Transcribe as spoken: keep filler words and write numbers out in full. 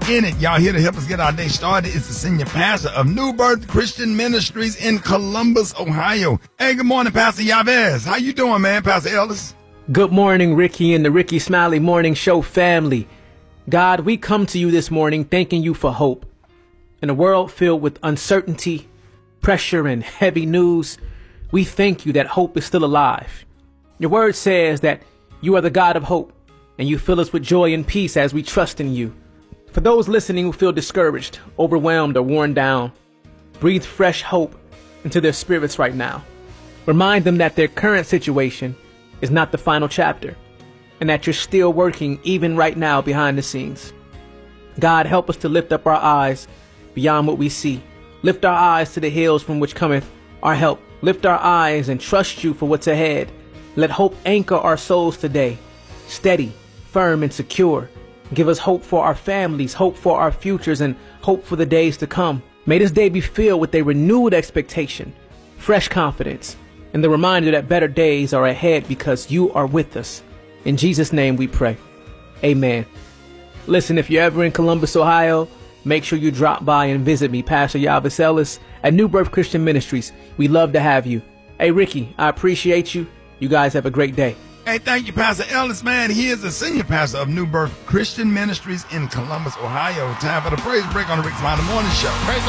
in it. Y'all here to help us get our day started. It's the senior pastor of New Birth Christian Ministries in Columbus, Ohio. Hey, good morning, Pastor Yabez. How you doing, man, Pastor Ellis? Good morning, Ricky and the Ricky Smiley Morning Show family. God, we come to you this morning thanking you for hope. In a world filled with uncertainty, pressure, and heavy news, we thank you that hope is still alive. Your word says that you are the God of hope, and you fill us with joy and peace as we trust in you. For those listening who feel discouraged, overwhelmed, or worn down, breathe fresh hope into their spirits right now. Remind them that their current situation is not the final chapter, and that you're still working even right now behind the scenes. God, help us to lift up our eyes beyond what we see. Lift our eyes to the hills from which cometh our help. Lift our eyes and trust you for what's ahead. Let hope anchor our souls today, steady, firm, and secure. Give us hope for our families, hope for our futures, and hope for the days to come. May this day be filled with a renewed expectation, fresh confidence, and the reminder that better days are ahead because you are with us. In Jesus' name we pray. Amen. Listen, if you're ever in Columbus, Ohio, make sure you drop by and visit me, Pastor Yabez Ellis, at New Birth Christian Ministries. We love to have you. Hey, Ricky, I appreciate you. You guys have a great day. Hey, thank you, Pastor Ellis, man. He is the senior pastor of New Birth Christian Ministries in Columbus, Ohio. Time for the praise break on the Rick Smiley Morning Show. Praise the